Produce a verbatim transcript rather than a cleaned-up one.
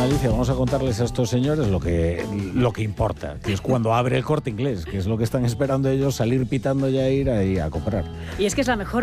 Alicia, vamos a contarles a estos señores lo que, lo que importa, que es cuando abre el Corte Inglés, que es lo que están esperando ellos, salir pitando ya e ir ahí a comprar. Y es que es la mejor